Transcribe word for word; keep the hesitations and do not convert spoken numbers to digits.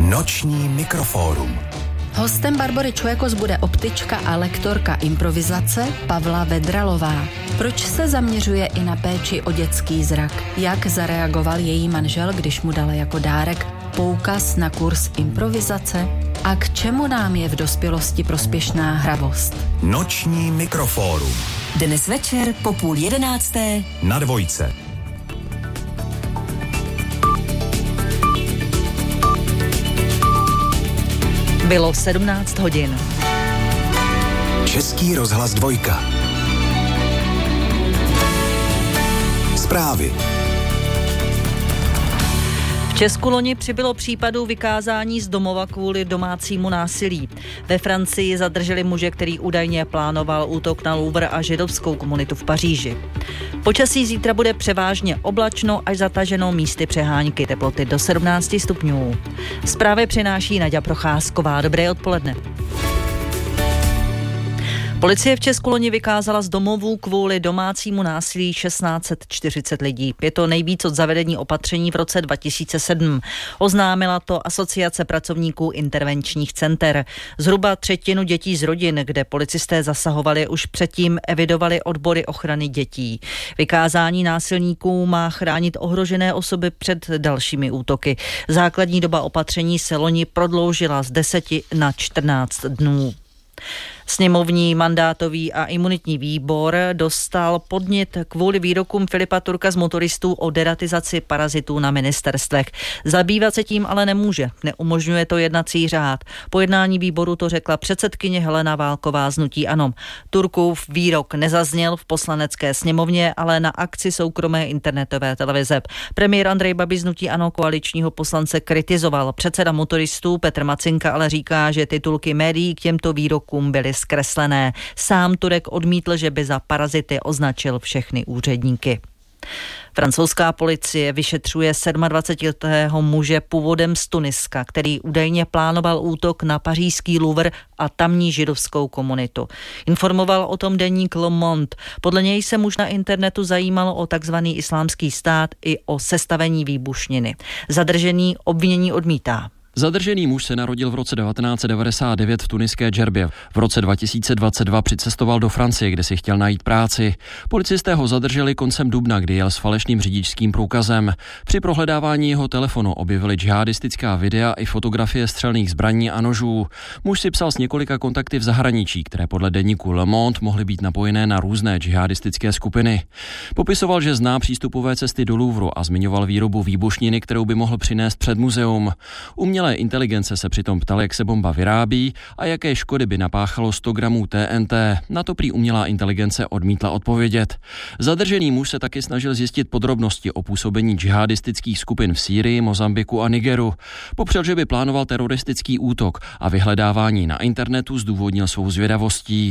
Noční mikrofórum. Hostem Barbory Čuekos bude optička a lektorka improvizace Pavla Vedralová. Proč se zaměřuje i na péči o dětský zrak? Jak zareagoval její manžel, když mu dala jako dárek poukaz na kurz improvizace? A k čemu nám je v dospělosti prospěšná hravost? Noční mikrofórum. Dnes večer po půl jedenácté na Dvojce. Bylo sedmnáct hodin. Český rozhlas Dvojka. Zprávy. V Česku loni přibylo případů vykázání z domova kvůli domácímu násilí. Ve Francii zadrželi muže, který údajně plánoval útok na Louvre a židovskou komunitu v Paříži. Počasí zítra bude převážně oblačno až zataženo, místy přehánky, teploty do sedmnáct stupňů. Zprávy přináší Naďa Procházková. Dobré odpoledne. Policie v Česku loni vykázala z domovů kvůli domácímu násilí tisíc šest set čtyřicet lidí. Je to nejvíc od zavedení opatření v roce dva tisíce sedm. Oznámila to Asociace pracovníků intervenčních center. Zhruba třetinu dětí z rodin, kde policisté zasahovali, už předtím evidovali odbory ochrany dětí. Vykázání násilníků má chránit ohrožené osoby před dalšími útoky. Základní doba opatření se loni prodloužila z deseti na čtrnáct dnů. Sněmovní mandátový a imunitní výbor dostal podnět kvůli výrokům Filipa Turka z Motoristů o deratizaci parazitů na ministerstvech. Zabývat se tím ale nemůže, neumožňuje to jednací řád. Po jednání výboru to řekla předsedkyně Helena Válková z hnutí ANO. Turkův výrok nezazněl v poslanecké sněmovně, ale na akci soukromé internetové televize. Premiér Andrej Babiš z hnutí ANO koaličního poslance kritizoval. Předseda Motoristů Petr Macinka ale říká, že titulky médií k těmto výrokům byly zkreslené. Sám Turek odmítl, že by za parazity označil všechny úředníky. Francouzská policie vyšetřuje dvacetisedmiletého muže původem z Tuniska, který údajně plánoval útok na pařížský Louvre a tamní židovskou komunitu. Informoval o tom deník Le Monde. Podle něj se muž na internetu zajímal o takzvaný islámský stát i o sestavení výbušniny. Zadržený obvinění odmítá. Zadržený muž se narodil v roce devatenáct set devadesát devět v tuniské Džerbě. V roce dva tisíce dvacet dva přicestoval do Francie, kde si chtěl najít práci. Policisté ho zadrželi koncem dubna, kdy jel s falešným řidičským průkazem. Při prohledávání jeho telefonu objevili džihadistická videa i fotografie střelných zbraní a nožů. Muž si psal s několika kontakty v zahraničí, které podle deníku Le Monde mohly být napojené na různé džihadistické skupiny. Popisoval, že zná přístupové cesty do Louvru a zmiňoval výrobu výbušniny, kterou by mohl přinést před muzeum. Umělé inteligence se přitom ptal, jak se bomba vyrábí a jaké škody by napáchalo sto gramů T N T. Na to prý umělá inteligence odmítla odpovědět. Zadržený muž se taky snažil zjistit podrobnosti o působení džihadistických skupin v Sýrii, Mozambiku a Nigeru. Popřel, že by plánoval teroristický útok a vyhledávání na internetu zdůvodnil svou zvědavostí.